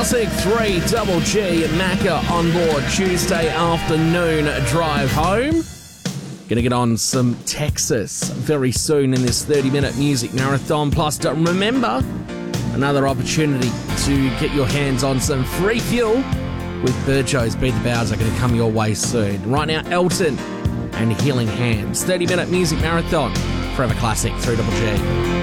Classic 3 Double G Macca on board Tuesday afternoon drive home. Gonna get on some Texas very soon in this 30-minute music marathon. Plus, remember, another opportunity to get your hands on some free fuel with Burjo's Beat the Bowers are going to come your way soon. Right now, Elton and Healing Hands. 30-minute music marathon. Forever Classic 3 Double G.